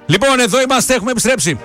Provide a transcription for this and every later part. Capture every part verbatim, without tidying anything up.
Λοιπόν, εδώ είμαστε, έχουμε επιστρέψει.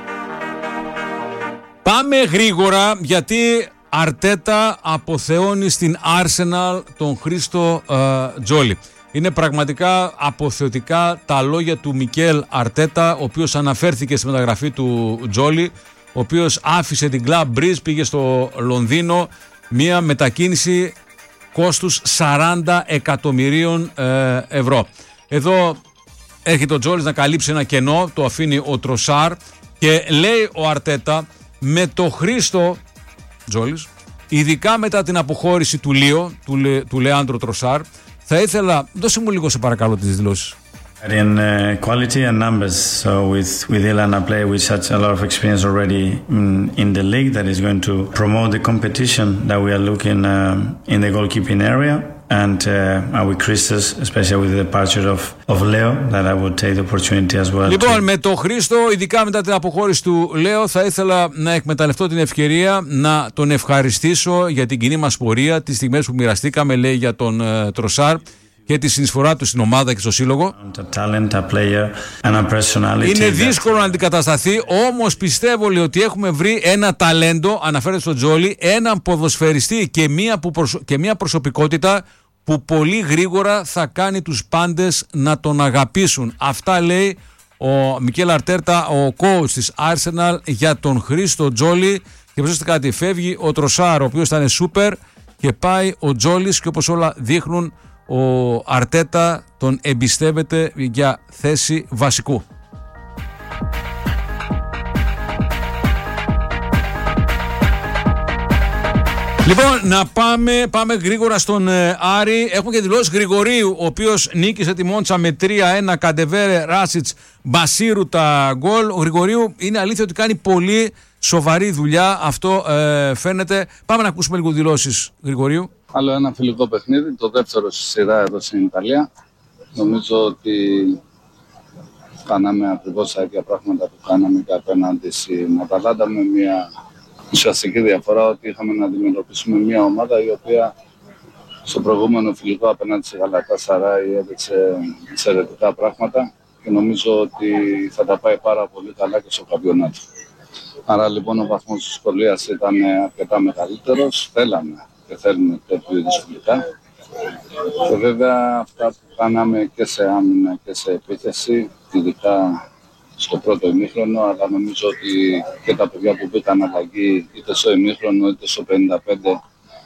Πάμε γρήγορα γιατί Αρτέτα αποθεώνει στην Arsenal τον Χρήστο ε, Τζόλι. Είναι πραγματικά αποθεωτικά τα λόγια του Μικέλ Αρτέτα, ο οποίος αναφέρθηκε στη μεταγραφή του Τζόλι, ο οποίος άφησε την Club Breeze, πήγε στο Λονδίνο, μια μετακίνηση κόστους σαράντα εκατομμυρίων ε, ευρώ. Εδώ έρχεται ο Τζόλις να καλύψει ένα κενό, το αφήνει ο Τροσάρ και λέει ο Αρτέτα με το Χρήστο Τζόλις, ειδικά μετά την αποχώρηση του Λίο, του, Λε, του Λεάντρο Τροσάρ, θα ήθελα, δώσε μου λίγο σε παρακαλώ τις δηλώσεις. In uh, quality and numbers, so with with Ilan, a player with such a lot of experience already in, in the league that is going to promote the competition that we are looking um, in the goalkeeping area, and uh, with Christos, especially with the departure of of Leo, that I would take the opportunity as well. Λοιπόν, to... με το Χρήστο, ειδικά μετά την αποχώρηση του Λέο, θα ήθελα να εκμεταλλευτώ την ευκαιρία να τον ευχαριστήσω για την κοινή μας πορεία, τις στιγμές που μοιραστήκαμε, λέει, για τον uh, Τροσάρ και τη συνεισφορά του στην ομάδα και στο σύλλογο. Είναι δύσκολο να αντικατασταθεί, όμως πιστεύω, λέει, ότι έχουμε βρει ένα ταλέντο, αναφέρεται στον Τζόλι, έναν ποδοσφαιριστή και μία, που προσω... και μία προσωπικότητα που πολύ γρήγορα θα κάνει τους πάντες να τον αγαπήσουν. Αυτά λέει ο Μικέλ Αρτέτα, ο coach της Arsenal, για τον Χρήστο Τζόλι. Και προσέξτε κάτι, φεύγει ο Τροσάρ, ο οποίος ήταν σούπερ, και πάει ο Τζόλις, και όπως όλα δείχνουν, ο Αρτέτα τον εμπιστεύεται για θέση βασικού. Λοιπόν, να πάμε, πάμε γρήγορα στον ε, Άρη. Έχουμε και δηλώσεις Γρηγορίου, ο οποίος νίκησε τη Μόντσα με τρία ένα, Καντεβέρε, Ράσιτς, Μπασίρου τα γκολ. Ο Γρηγορίου είναι αλήθεια ότι κάνει πολύ σοβαρή δουλειά, αυτό ε, φαίνεται. Πάμε να ακούσουμε λίγο δηλώσεις Γρηγορίου. Άλλο ένα φιλικό παιχνίδι, το δεύτερο στη σειρά εδώ στην Ιταλία. Νομίζω ότι κάναμε ακριβώς τα ίδια πράγματα που κάναμε και απέναντι στην Αταλάντα, με μια ουσιαστική διαφορά ότι είχαμε να αντιμετωπίσουμε μια ομάδα η οποία στο προηγούμενο φιλικό απέναντι στη Γαλατασαράι έδειξε εξαιρετικά πράγματα και νομίζω ότι θα τα πάει πάρα πολύ καλά και στο καμπιονάτο. Άρα λοιπόν ο βαθμός της δυσκολίας ήταν αρκετά μεγαλύτερος, θέλαμε και θέλουμε τέτοιου είδους φιλικά. Και βέβαια αυτά που κάναμε και σε άμυνα και σε επίθεση, ειδικά στο πρώτο ημίχρονο, αλλά νομίζω ότι και τα παιδιά που μπήκαν αλλαγή είτε στο ημίχρονο είτε στο πενήντα πέντε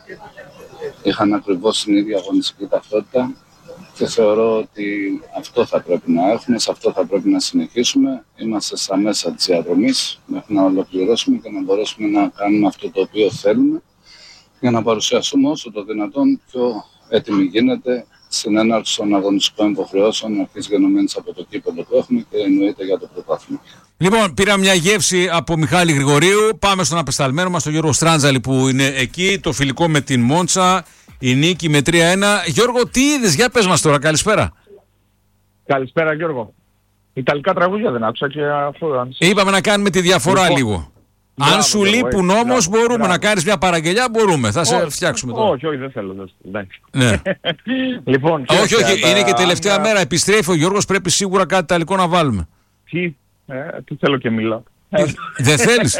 είχαν ακριβώς την ίδια αγωνιστική ταυτότητα και θεωρώ ότι αυτό θα πρέπει να έχουμε, σε αυτό θα πρέπει να συνεχίσουμε. Είμαστε στα μέσα της διαδρομής μέχρι να ολοκληρώσουμε και να μπορέσουμε να κάνουμε αυτό το οποίο θέλουμε για να παρουσιαστούμε όσο το δυνατόν πιο έτοιμοι γίνεται στην έναρξη των αγωνιστικών υποχρεώσεων, αρχής γενομένης από το κύπελλο που έχουμε και εννοείται για το πρωτάθλημα. Λοιπόν, πήρα μια γεύση από Μιχάλη Γρηγορίου. Πάμε στον απεσταλμένο μας, τον Γιώργο Στράντζαλη, που είναι εκεί. Το φιλικό με την Μόντσα, η νίκη με τρία ένα. Γιώργο, τι είδες, για πες μας τώρα, καλησπέρα. Καλησπέρα, Γιώργο. Ιταλικά τραγούδια δεν άκουσα και αυτό. Είπαμε να κάνουμε τη διαφορά λοιπόν, λίγο. Μπράβο, αν σου λείπουν όμως μπορούμε μπράβο. να κάνεις μια παραγγελιά, μπορούμε. Θα σε όχι, φτιάξουμε τώρα. Όχι, όχι, δεν θέλω. Δεν. Ναι. Λοιπόν, όχι, όχι, τα... είναι και τελευταία αν... μέρα. Επιστρέφει ο Γιώργος, πρέπει σίγουρα κάτι ιταλικό να βάλουμε. Τι, ε, τι θέλω και μιλάω. Δεν θέλεις?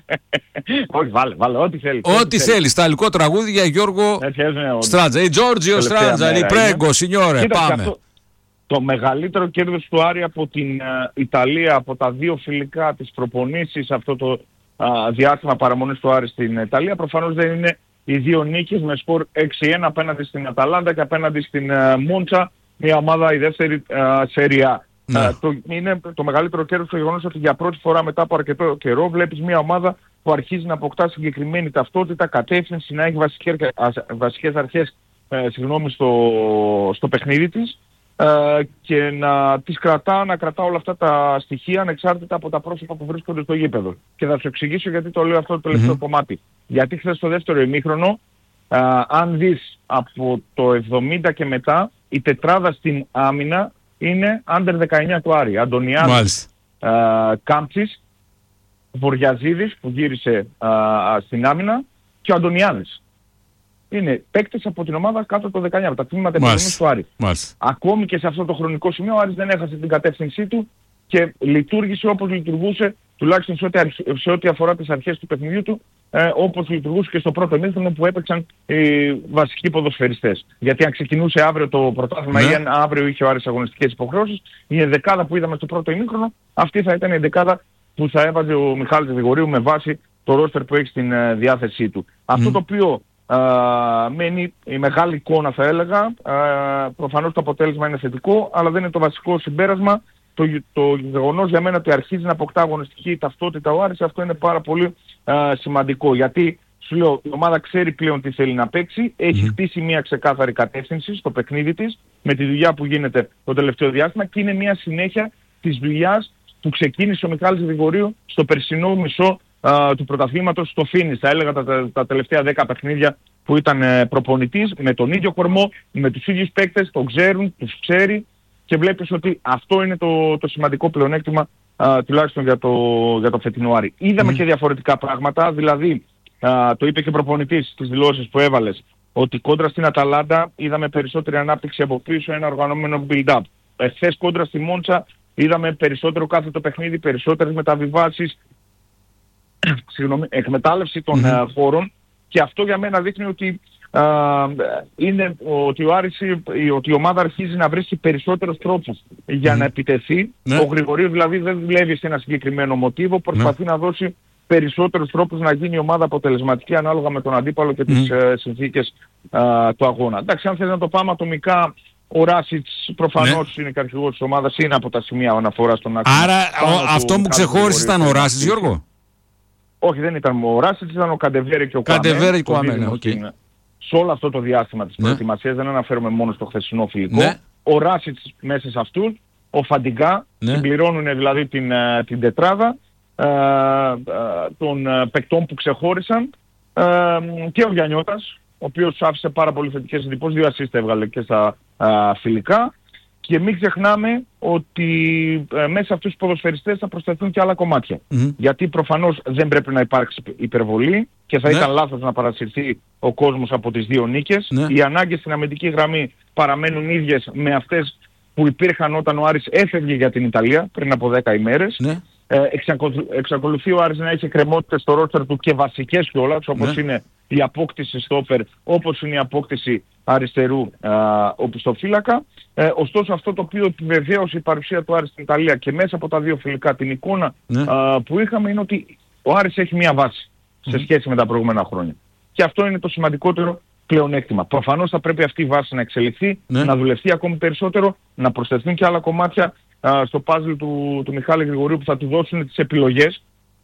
Όχι, βάλε, βάλε, ό,τι θέλεις. Ό,τι θέλεις, ιταλικό τραγούδι για Γιώργο Στράντζα. Η Τζόρτζιο Στράντζα, η Πρέγκο, σινιόρε, πάμε. Το μεγαλύτερο κέρδος του Άρη από την uh, Ιταλία, από τα δύο φιλικά της προπονήσεις, αυτό το uh, διάστημα παραμονής του Άρη στην Ιταλία, προφανώς δεν είναι οι δύο νίκες με σκορ έξι ένα απέναντι στην Αταλάντα και απέναντι στην uh, Μόντσα, μια ομάδα η δεύτερη uh, σεριά. Ναι. Uh, το, είναι το μεγαλύτερο κέρδος το γεγονός ότι για πρώτη φορά μετά από αρκετό καιρό βλέπεις μια ομάδα που αρχίζει να αποκτά συγκεκριμένη ταυτότητα, κατεύθυνση, να έχει βασικές, βασικές αρχές uh, συγγνώμη, στο, στο παιχνίδι της. Uh, και να τις κρατά, να κρατά όλα αυτά τα στοιχεία ανεξάρτητα από τα πρόσωπα που βρίσκονται στο γήπεδο. Και θα σου εξηγήσω γιατί το λέω αυτό το τελευταίο mm-hmm. κομμάτι. Γιατί χθες στο δεύτερο ημίχρονο, uh, αν δεις από το εβδομήντα και μετά, η τετράδα στην άμυνα είναι άντερ δεκαεννιά του Άρη. Αντωνιάδης, uh, Κάμπτσης, Βοριαζίδης που γύρισε uh, στην άμυνα και ο Αντωνιάδης. Είναι παίκτες από την ομάδα κάτω από το δεκαεννιά, από τα τμήματα επιδομής του Άρη. Μάλιστα. Ακόμη και σε αυτό το χρονικό σημείο ο Άρης δεν έχασε την κατεύθυνσή του και λειτουργήσε όπως λειτουργούσε, τουλάχιστον σε ό,τι, σε ό,τι αφορά τις αρχές του παιχνιδιού του, ε, όπως λειτουργούσε και στο πρώτο ημίχρονο που έπαιξαν οι βασικοί ποδοσφαιριστές. Γιατί αν ξεκινούσε αύριο το πρωτάθλημα, ναι, ή αν αύριο είχε ο Άρης αγωνιστικές υποχρεώσεις, η ενδεκάδα που είδαμε στο πρώτο ημίχρονο, αυτή θα ήταν η ενδεκάδα που θα έβαζε ο Μιχάλης Γρηγορίου με βάση το ρόστερ που έχει στην uh, διάθεσή του. Mm. Αυτό το οποίο uh, μένει η μεγάλη εικόνα, θα έλεγα, uh, προφανώς το αποτέλεσμα είναι θετικό, αλλά δεν είναι το βασικό συμπέρασμα. Το, το γεγονός για μένα ότι αρχίζει να αποκτά αγωνιστική ταυτότητα ο Άρης, αυτό είναι πάρα πολύ uh, σημαντικό. Γιατί σου λέω, η ομάδα ξέρει πλέον τι θέλει να παίξει, έχει mm. χτίσει μια ξεκάθαρη κατεύθυνση στο παιχνίδι της, με τη δουλειά που γίνεται το τελευταίο διάστημα, και είναι μια συνέχεια της δουλειάς που ξεκίνησε ο Μιχάλης Γρηγορίου στο περσινό μισό uh, του πρωταθλήματος, στο finish, θα έλεγα τα, τα, τα τελευταία δέκα παιχνίδια που ήταν uh, προπονητής, με τον ίδιο κορμό, με τους ίδιους παίκτες, τον ξέρουν, τους ξέρει, και βλέπεις ότι αυτό είναι το, το σημαντικό πλεονέκτημα uh, τουλάχιστον για το, για το φετινό Άρη. Είδαμε mm. και διαφορετικά πράγματα, δηλαδή uh, το είπε και ο προπονητής στις δηλώσεις που έβαλες, ότι κόντρα στην Αταλάντα είδαμε περισσότερη ανάπτυξη από πίσω, ένα οργανωμένο build-up. Εχθές κόντρα στη Μόντσα είδαμε περισσότερο κάθετο παιχνίδι, περισσότερες μεταβιβάσεις, συγγνώμη, εκμετάλλευση των mm-hmm. uh, χώρων, και αυτό για μένα δείχνει ότι, uh, είναι, ότι, ο Άρης, ότι η ομάδα αρχίζει να βρίσκει περισσότερους τρόπους για mm-hmm. να επιτεθεί. Ναι. Ο Γρηγορίου δηλαδή δεν δουλεύει σε ένα συγκεκριμένο μοτίβο, προσπαθεί ναι. να δώσει περισσότερους τρόπους να γίνει η ομάδα αποτελεσματική ανάλογα με τον αντίπαλο και mm-hmm. τις uh, συνθήκες uh, του αγώνα. Εντάξει, αν θέλει να το πάμε ατομικά, ο Ράσιτς προφανώς ναι. είναι και αρχηγός της ομάδας, είναι από τα σημεία αναφοράς στον άξονα. Άρα ο, αυτό που ξεχώρισε ήταν ο Ράσιτς, Γιώργο? Όχι, δεν ήταν ο Ράσιτς, ήταν ο Καντεβέρη και ο Κουαμέ. Καντεβέρη και ο Κουαμέ, ναι, okay. Σε όλο αυτό το διάστημα της ναι. προετοιμασίας, δεν αναφέρομαι μόνο στο χθεσινό φιλικό. Ναι. Ο Ράσιτς μέσα σε αυτούς, ο Φαντιγκά, ναι. συμπληρώνουν δηλαδή την, την τετράδα ε, ε, των παικτών που ξεχώρισαν, ε, και ο Γιαννιώτας, ο οποίος άφησε πάρα πολύ θετικές εντυπώσεις, δύο ασίστα έβγαλε και στα α, φιλικά. Και μην ξεχνάμε ότι ε, μέσα σε αυτούς τους ποδοσφαιριστές θα προσθεθούν και άλλα κομμάτια. Mm-hmm. Γιατί προφανώς δεν πρέπει να υπάρξει υπερβολή και θα ναι. ήταν λάθος να παρασυρθεί ο κόσμος από τις δύο νίκες. Ναι. Οι ανάγκες στην αμυντική γραμμή παραμένουν ίδιες με αυτές που υπήρχαν όταν ο Άρης έφευγε για την Ιταλία πριν από δέκα ημέρες. Ναι. Ε, εξακολουθεί ο Άρης να έχει εκκρεμότητες στο ρόστερ του και βασικές κιόλας, όπως ναι. είναι η απόκτηση στόπερ, όπως είναι η απόκτηση αριστερού οπισθοφύλακα. Ε, ωστόσο αυτό το οποίο επιβεβαίωσε η παρουσία του Άρη στην Ιταλία και μέσα από τα δύο φιλικά την εικόνα ναι. α, που είχαμε, είναι ότι ο Άρης έχει μια βάση σε σχέση με τα προηγούμενα χρόνια. Και αυτό είναι το σημαντικότερο πλεονέκτημα. Προφανώς θα πρέπει αυτή η βάση να εξελιχθεί, ναι. να δουλευτεί ακόμη περισσότερο, να προσθεθούν και άλλα κομμάτια α, στο πάζλ του, του Μιχάλη Γρηγορίου που θα του δώσουν τις επιλογές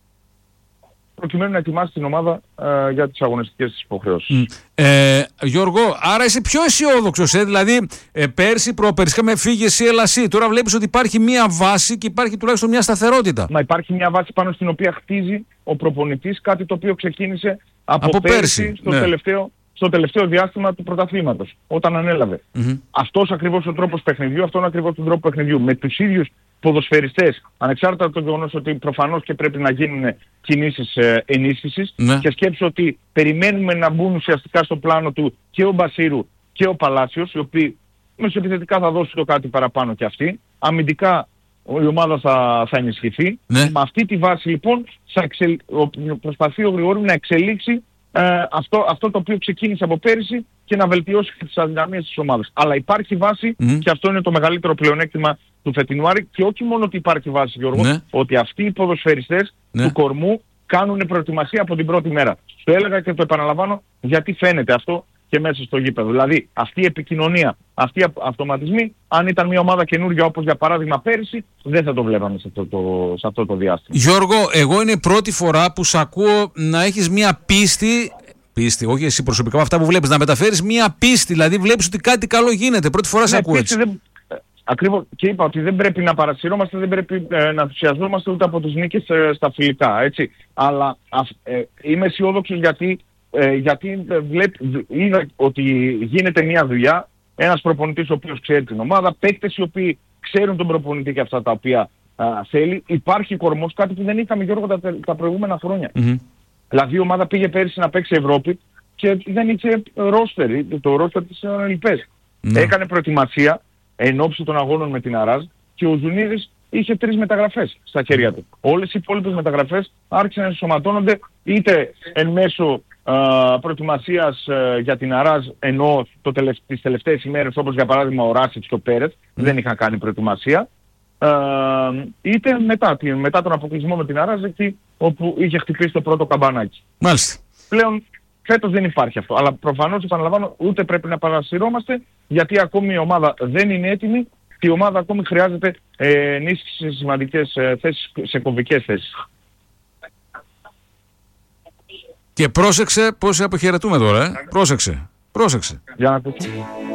προκειμένου να ετοιμάσει την ομάδα ε, για τις αγωνιστικές της υποχρεώσεις. Mm. Ε, Γιώργο, άρα είσαι πιο αισιόδοξος, ε? Δηλαδή ε, πέρσι, πρόπερσι είχαμε φύγει εσύ, έλα εσύ. Τώρα βλέπεις ότι υπάρχει μια βάση και υπάρχει τουλάχιστον μια σταθερότητα. Μα υπάρχει μια βάση πάνω στην οποία χτίζει ο προπονητής, κάτι το οποίο ξεκίνησε από, από πέρσι, πέρσι στο, ναι. τελευταίο, στο τελευταίο διάστημα του πρωταθλήματος, όταν ανέλαβε. Mm-hmm. Αυτός ακριβώς ο τρόπος παιχνιδιού, αυτόν ακριβώς τον τρόπο παιχνιδιού, με τους ίδιους ποδοσφαιριστές, ανεξάρτητα από το γεγονός ότι προφανώς και πρέπει να γίνουν κινήσεις ε, ενίσχυσης, ναι. και σκέψου ότι περιμένουμε να μπουν ουσιαστικά στο πλάνο του και ο Μπασίρου και ο Παλάσιος, οι οποίοι μεσοεπιθετικά θα δώσουν το κάτι παραπάνω και αυτοί. Αμυντικά η ομάδα θα, θα ενισχυθεί. Ναι. Με αυτή τη βάση λοιπόν θα εξελ... προσπαθεί ο Γρηγορίου να εξελίξει ε, αυτό, αυτό το οποίο ξεκίνησε από πέρυσι και να βελτιώσει τις αδυναμίες της ομάδας. Αλλά υπάρχει βάση mm. και αυτό είναι το μεγαλύτερο πλεονέκτημα του φετινού Άρη, και όχι μόνο ότι υπάρχει βάση, Γιώργο, ναι. ότι αυτοί οι ποδοσφαιριστές ναι. του κορμού κάνουν προετοιμασία από την πρώτη μέρα. Το έλεγα και το επαναλαμβάνω γιατί φαίνεται αυτό και μέσα στο γήπεδο. Δηλαδή αυτή η επικοινωνία, αυτοί οι αυτοματισμοί, αν ήταν μια ομάδα καινούργια όπως για παράδειγμα πέρυσι, δεν θα το βλέπαμε σε αυτό το, σε αυτό το διάστημα. Γιώργο, εγώ είναι η πρώτη φορά που σ' ακούω να έχεις μια πίστη, πίστη, όχι εσύ προσωπικά με αυτά που βλέπεις, να μεταφέρεις μια πίστη, δηλαδή βλέπεις ότι κάτι καλό γίνεται. Πρώτη φορά ναι, σε ακούω έτσι. Δεν... Ακριβώς, και είπα ότι δεν πρέπει να παρασυρώμαστε, δεν πρέπει ε, να ενθουσιαζόμαστε ούτε από τις νίκες ε, στα φιλικά, έτσι. Αλλά ε, είμαι αισιόδοξος γιατί, ε, γιατί ε, βλέπ, είδα ότι γίνεται μια δουλειά, ένας προπονητής ο οποίος ξέρει την ομάδα, παίκτες οι οποίοι ξέρουν τον προπονητή και αυτά τα οποία α, θέλει. Υπάρχει κορμός, κάτι που δεν είχαμε, Γιώργο, τα, τα προηγούμενα χρόνια. Mm-hmm. Δηλαδή η ομάδα πήγε πέρυσι να παίξει Ευρώπη και δεν είχε ρόστερ, το ρόστερ της Ελπές. Mm-hmm. Έκανε προετοιμασία εν ώψη των αγώνων με την Αράζ και ο Ζουνίδης είχε τρεις μεταγραφές στα χέρια του. Όλες οι υπόλοιπες μεταγραφές άρχισαν να ενσωματώνονται είτε εν μέσω Uh, προετοιμασίας uh, για την Αράζ, ενώ το τελευ... τις τελευταίες ημέρες, όπως για παράδειγμα ο Ράσιτς και ο Πέρετ mm. δεν είχαν κάνει προετοιμασία, uh, είτε μετά, μετά τον αποκλεισμό με την Αράζ, εκεί όπου είχε χτυπήσει το πρώτο καμπανάκι. Μάλιστα. Πλέον φέτος δεν υπάρχει αυτό, αλλά προφανώς επαναλαμβάνω ούτε πρέπει να παρασυρώμαστε, γιατί ακόμη η ομάδα δεν είναι έτοιμη και η ομάδα ακόμη χρειάζεται ε, ενίσχυση σε σημαντικές ε, θέσεις, σε κομβικές θέσεις. Και πρόσεξε πώς σε αποχαιρετούμε τώρα, ε. Πρόσεξε, πρόσεξε. Για να ακούσουμε.